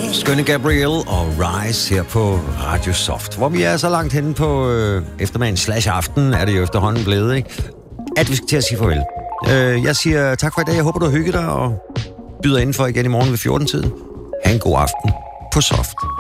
Skønne Gabrielle og Rise her på Radio Soft, hvor vi er så langt henne på eftermiddagen / aften, er det jo efterhånden blevet, ikke? At vi skal til at sige farvel. Jeg siger tak for i dag. Jeg håber, du har hygget dig og byder indenfor igen i morgen ved 14-tiden. Ha' en god aften på Soft.